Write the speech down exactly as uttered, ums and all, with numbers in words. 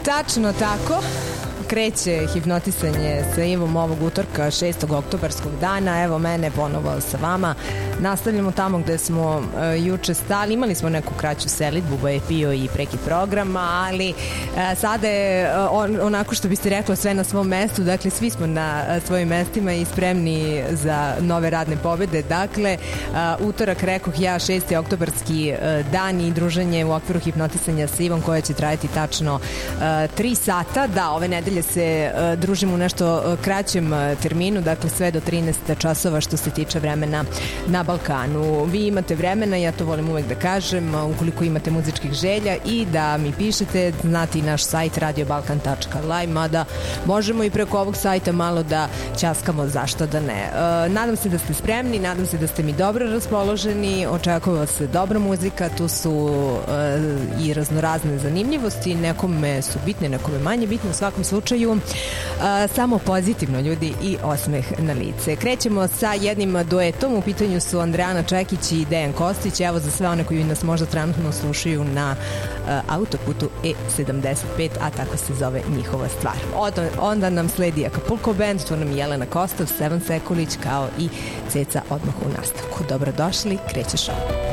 Tačno tako. Kreće hipnotisanje sa Ivom ovog utorka šestog oktobarskog dana. Evo mene ponovo sa vama. Nastavljamo tamo gde smo uh, juče stali. Imali smo neku kraću selidbu, ba je pio i preki programa, ali uh, sada je uh, on, onako što biste rekla sve na svom mestu. Dakle, svi smo na uh, svojim mestima i spremni za nove radne pobede. Dakle, uh, utorak rekoh ja, šesti oktobarski uh, dan i druženje u okviru hipnotisanja sa Ivom koja će trajati tačno uh, tri sata. Da, ove nedelje se uh, družimo u nešto uh, kraćem uh, terminu, dakle sve do trinaest časova što se tiče vremena na Balkanu. Vi imate vremena, ja to volim uvek da kažem, ukoliko imate muzičkih želja i da mi pišete, znate i naš sajt radio balkan tačka live, mada možemo i preko ovog sajta malo da ćaskamo, zašto da ne. Uh, nadam se da ste spremni, nadam se da ste mi dobro raspoloženi, očekuje se dobra muzika, tu su uh, i raznorazne zanimljivosti, nekome su bitne, nekome manje bitne, u svakom slučaju uh, samo pozitivno ljudi i osmeh na lice. Krećemo sa jednim duetom, u pitanju su Andreana Čekić i Dejan Kostić, evo za sve one koji nas možda trenutno slušaju na uh, autoputu E sedamdeset pet, a tako se zove njihova stvar. Onda, onda nam sledi Acapulco Band, tu nam je Jelena Kostov, Sevan Sekulić kao i Ceca odmah u nastavku. Dobrodošli, kreće šou.